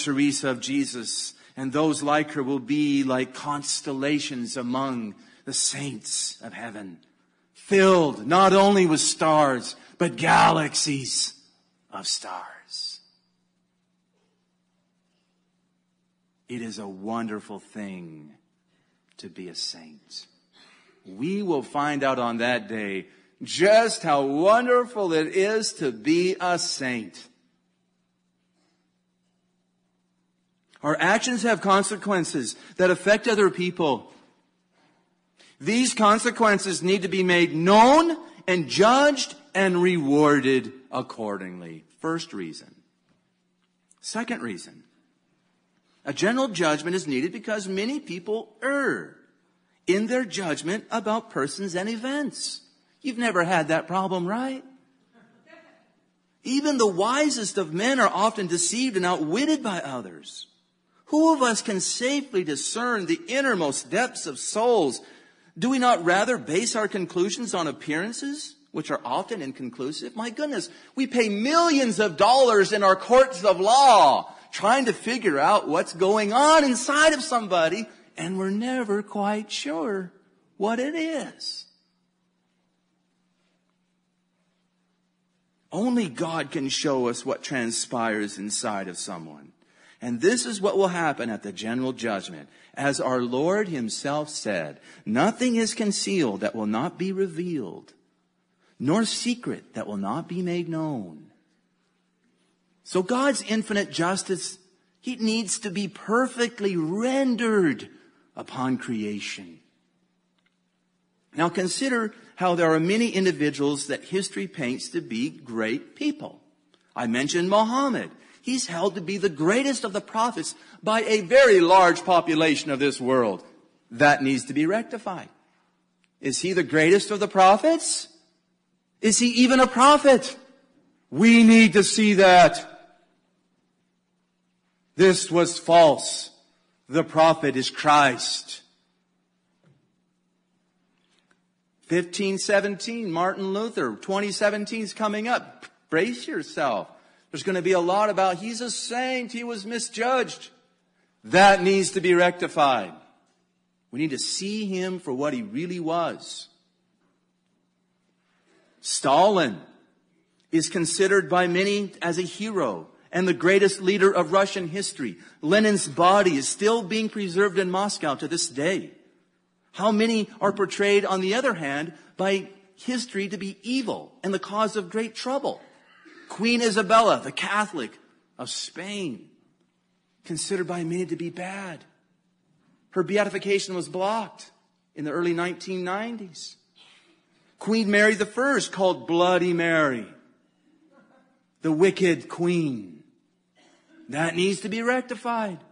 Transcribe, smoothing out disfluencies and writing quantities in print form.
Teresa of Jesus, and those like her will be like constellations among the saints of heaven, filled not only with stars, but galaxies of stars. It is a wonderful thing to be a saint. We will find out on that day just how wonderful it is to be a saint. Our actions have consequences that affect other people. These consequences need to be made known and judged and rewarded accordingly. First reason. Second reason. A general judgment is needed because many people err in their judgment about persons and events. You've never had that problem, right? Even the wisest of men are often deceived and outwitted by others. Who of us can safely discern the innermost depths of souls? Do we not rather base our conclusions on appearances, which are often inconclusive? My goodness, we pay millions of dollars in our courts of law trying to figure out what's going on inside of somebody, and we're never quite sure what it is. Only God can show us what transpires inside of someone. And this is what will happen at the general judgment. As our Lord himself said, nothing is concealed that will not be revealed, nor secret that will not be made known. So God's infinite justice, he needs to be perfectly rendered upon creation. Now consider how there are many individuals that history paints to be great people. I mentioned Muhammad. He's held to be the greatest of the prophets by a very large population of this world. That needs to be rectified. Is he the greatest of the prophets? Is he even a prophet? We need to see that. This was false. The prophet is Christ. 1517, Martin Luther. 2017 is coming up. Brace yourself. There's going to be a lot about he's a saint, he was misjudged. That needs to be rectified. We need to see him for what he really was. Stalin is considered by many as a hero and the greatest leader of Russian history. Lenin's body is still being preserved in Moscow to this day. How many are portrayed, on the other hand, by history to be evil and the cause of great trouble? Queen Isabella, the Catholic of Spain, considered by many to be bad. Her beatification was blocked in the early 1990s. Queen Mary I, called Bloody Mary, the wicked queen. That needs to be rectified.